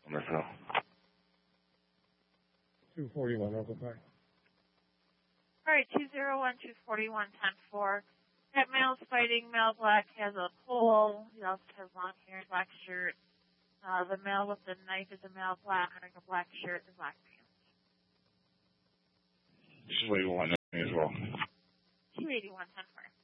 Myself. 241, Uncle Park. All right, 201-241-10-4. That male's fighting. Male black has a pole. He also has long hair, black shirt. The male with the knife is a male black wearing a black shirt and black pants. This is what you want as well. 281-10-4.